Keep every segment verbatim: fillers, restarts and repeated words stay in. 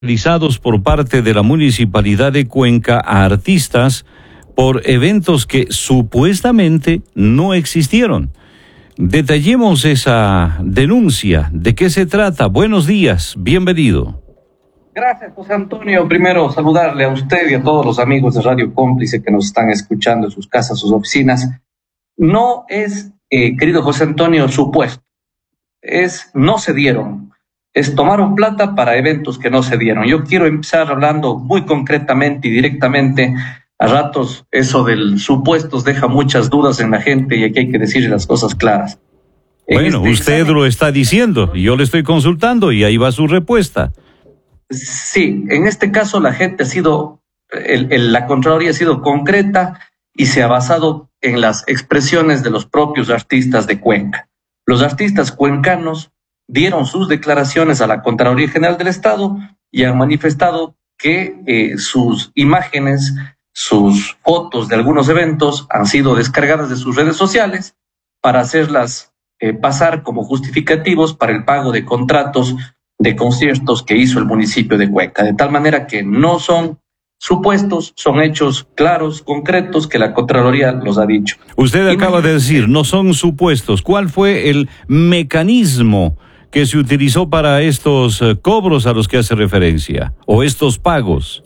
realizados por parte de la Municipalidad de Cuenca a artistas por eventos que supuestamente no existieron. Detallemos esa denuncia. ¿De qué se trata? Buenos días, bienvenido. Gracias, José Antonio. Primero, saludarle a usted y a todos los amigos de Radio Cómplice que nos están escuchando en sus casas, sus oficinas. No es, eh, querido José Antonio, supuesto. Es, no se dieron. Es tomaron plata para eventos que no se dieron. Yo quiero empezar hablando muy concretamente y directamente. A ratos eso del supuestos deja muchas dudas en la gente y aquí hay que decir las cosas claras. Bueno, este usted examen, lo está diciendo y yo le estoy consultando y ahí va su respuesta. Sí, en este caso la gente ha sido, el, el, la Contraloría ha sido concreta y se ha basado en las expresiones de los propios artistas de Cuenca. Los artistas cuencanos dieron sus declaraciones a la Contraloría General del Estado y han manifestado que eh, sus imágenes, sus fotos de algunos eventos han sido descargadas de sus redes sociales para hacerlas eh, pasar como justificativos para el pago de contratos de conciertos que hizo el municipio de Cuenca, de tal manera que no son supuestos, son hechos claros, concretos, que la Contraloría los ha dicho. Usted acaba de decir, no son supuestos. ¿Cuál fue el mecanismo que se utilizó para estos uh, cobros a los que hace referencia, o estos pagos?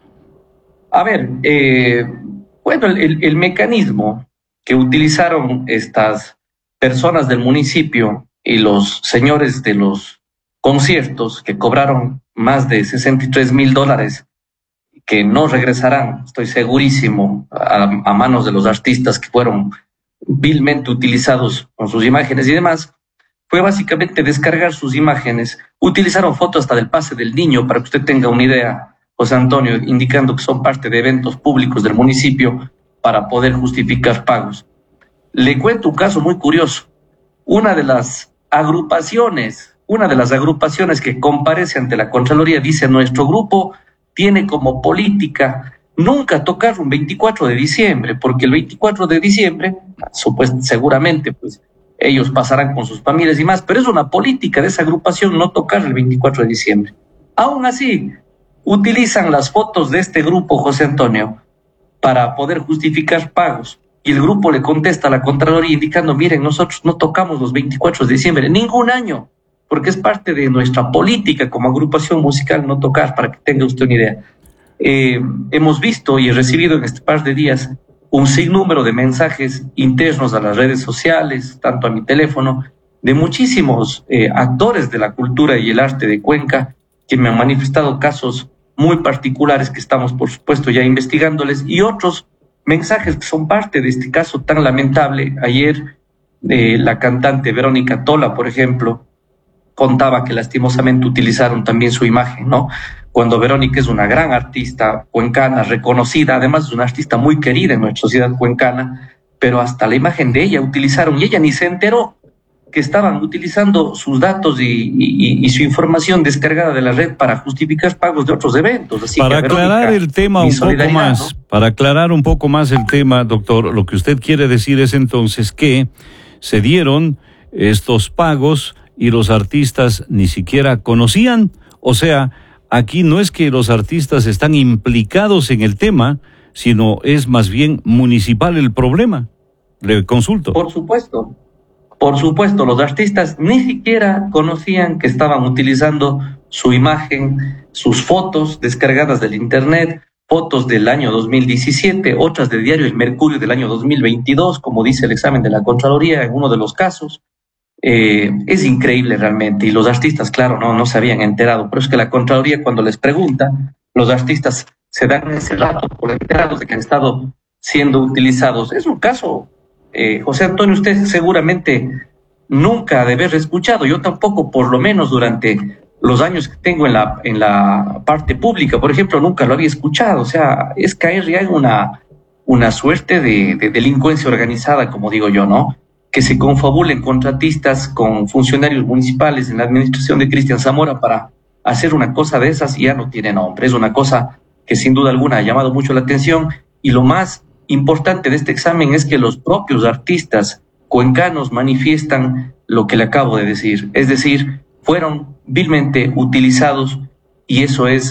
A ver, eh, bueno, el, el mecanismo que utilizaron estas personas del municipio y los señores de los conciertos que cobraron más de sesenta y tres mil dólares que no regresarán, estoy segurísimo, a, a manos de los artistas que fueron vilmente utilizados con sus imágenes y demás, fue básicamente descargar sus imágenes. Utilizaron fotos hasta del pase del niño, para que usted tenga una idea, José Antonio, indicando que son parte de eventos públicos del municipio para poder justificar pagos. Le cuento un caso muy curioso. Una de las agrupaciones Una de las agrupaciones que comparece ante la Contraloría dice: nuestro grupo tiene como política nunca tocar un veinticuatro de diciembre, porque el veinticuatro de diciembre, supuesto, seguramente, pues ellos pasarán con sus familias y más, pero es una política de esa agrupación no tocar el veinticuatro de diciembre. Aún así, utilizan las fotos de este grupo, José Antonio, para poder justificar pagos. Y el grupo le contesta a la Contraloría indicando: miren, nosotros no tocamos los veinticuatro de diciembre, ningún año, porque es parte de nuestra política como agrupación musical no tocar, para que tenga usted una idea. Eh, hemos visto y he recibido en este par de días un sinnúmero de mensajes internos a las redes sociales, tanto a mi teléfono, de muchísimos eh, actores de la cultura y el arte de Cuenca, que me han manifestado casos muy particulares que estamos, por supuesto, ya investigándoles, y otros mensajes que son parte de este caso tan lamentable. Ayer eh, la cantante Verónica Tola, por ejemplo, contaba que lastimosamente utilizaron también su imagen, ¿no? Cuando Verónica es una gran artista cuencana, reconocida, además es una artista muy querida en nuestra sociedad cuencana, pero hasta la imagen de ella utilizaron y ella ni se enteró que estaban utilizando sus datos y, y, y su información descargada de la red para justificar pagos de otros eventos. Así para que aclarar Verónica, el tema un poco más, ¿no? Para aclarar un poco más el tema, doctor, lo que usted quiere decir es entonces que se dieron estos pagos y los artistas ni siquiera conocían. O sea, aquí no es que los artistas están implicados en el tema, sino es más bien municipal el problema. Le consulto. Por supuesto, por supuesto, los artistas ni siquiera conocían que estaban utilizando su imagen, sus fotos descargadas del internet, fotos del año dos mil diecisiete, otras del diario El Mercurio del año dos mil veintidós, como dice el examen de la Contraloría en uno de los casos. Eh, es increíble realmente, y los artistas, claro, no, no se habían enterado, pero es que la Contraloría, cuando les pregunta, los artistas se dan ese rato por enterados de que han estado siendo utilizados. Es un caso, eh, José Antonio, usted seguramente nunca ha de haber escuchado, yo tampoco, por lo menos durante los años que tengo en la, en la parte pública, por ejemplo, nunca lo había escuchado. O sea, es caer ya en una, una suerte de, de delincuencia organizada, como digo yo, ¿no? Que se confabulen contratistas con funcionarios municipales en la administración de Cristian Zamora para hacer una cosa de esas, y ya no tiene nombre. Es una cosa que sin duda alguna ha llamado mucho la atención, y lo más importante de este examen es que los propios artistas cuencanos manifiestan lo que le acabo de decir, es decir, fueron vilmente utilizados y eso es